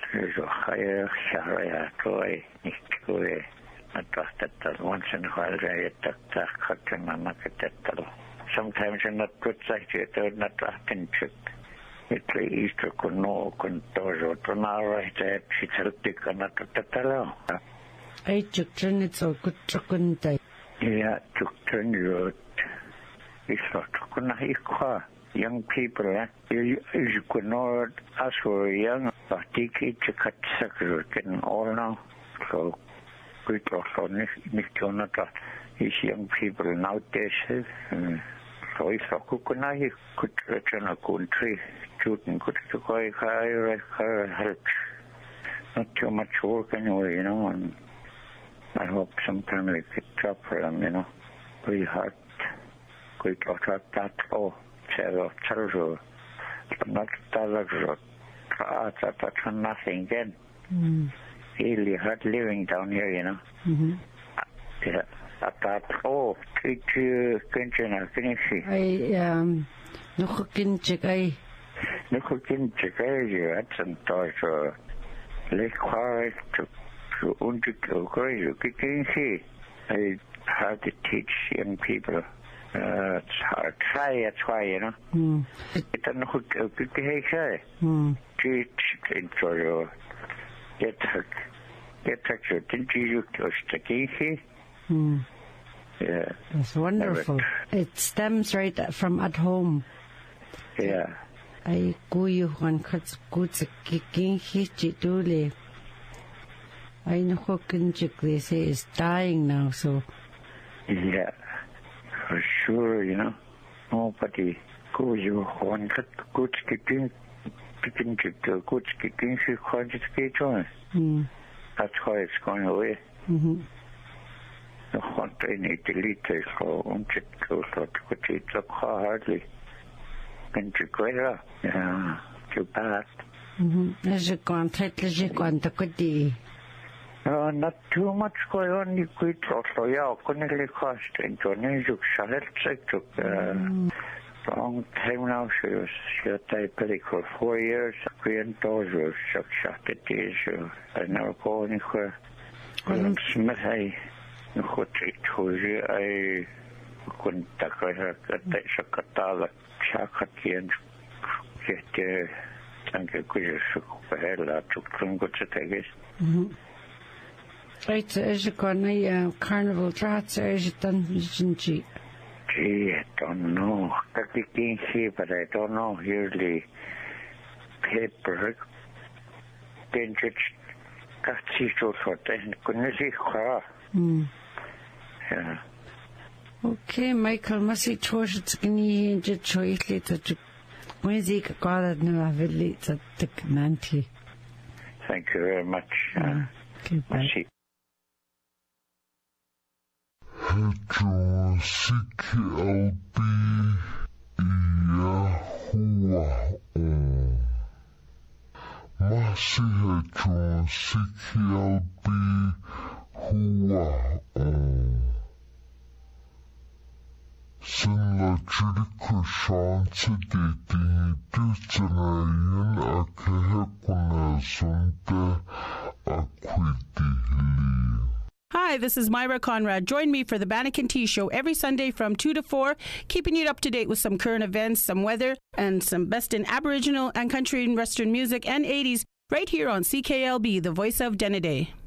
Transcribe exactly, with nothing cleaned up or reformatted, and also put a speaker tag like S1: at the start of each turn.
S1: So higher Sharia toy, Nicoe, a trusted once in a while, I took the cotton and market. Sometimes I'm not good side, you're not trusting chick. It's Easter con no con tozo, tonara, she's healthy, cannot tatalo.
S2: I took turn it's all good chuckun day.
S1: Yeah, took turn you. It's not con young people, eh? You, you could not ask for a young, but they keep to cut suckers getting all now. So, we thought on this, Jonathan, these young people nowadays, so if I could not, you could return a country, shooting good to go, I help. Not too much work anyway, you know, and I hope sometime we could job for them, you know. We had, we thought that, oh. Zero, zero, not zero, that's nothing then.
S2: Mm.
S1: Really hard living down here, you know.
S2: Mm-hmm.
S1: Yeah, at that, oh, did you continue, can you see?
S2: I, um, no cooking chicken.
S1: No cooking chicken, you had some toys, uh, less quiet to, to undergo, you can see. I had to teach young people. Uh, it's hard. Try, that's why, you know.
S2: Mm.
S1: It's a no good behavior.
S2: Mm.
S1: Teach into your get her, get her, didn't you just the key?
S2: Mm.
S1: Yeah.
S2: That's wonderful. It stems right from at home.
S1: Yeah.
S2: I go you one cuts good kicking hitchy dule. I know cooking chick they say is dying now, so.
S1: Yeah. For sure, you know, nobody goes you one cut good kicking, kicking to good kicking, she can't just get on.
S2: Mm.
S1: That's why it's going away.
S2: Mm-hmm.
S1: The one I need to lead to so on it goes out to it so hardly. And to go up, yeah, too bad.
S2: Mm-hmm. As you gone, as you gone to good day.
S1: No, not too much going on. You could also, yeah, couldn't really cost it. Johnny, you shall it took a long time now. She was, she had diabetic for four years. Granddaughters were shot, shot at these. I never go anywhere. And Smith, I, no, I couldn't take her, I shook a dollar, shock at the end. Get the, thank you, could you shook the hell out, took some good to take it.
S2: Mm-hmm. Right, as you go now, carnival drats, as you done, isn't she?
S1: Gee, I don't know. I can see, but I don't know. Usually, paper, then just got see so sort and couldn't see her.
S2: Hmm.
S1: Yeah.
S2: Okay, Michael, must see Trosh, it's going to be a choice later to Wednesday, got it now, I will later to Nanti.
S1: Thank you very much.
S2: Uh, okay, bye.
S3: Hejo Siki Albi Yahuwah O Masi Hejo Siki Albi Huwah O Sin la Judika Shanti Diti Dutanayan Akehe Kuna Sunde Akwiti Hili.
S4: Hi, this is Myra Conrad. Join me for the Bannock and Tea Show every Sunday from two to four, keeping you up to date with some current events, some weather, and some best in Aboriginal and country and Western music and eighties right here on C K L B, the voice of Denneday.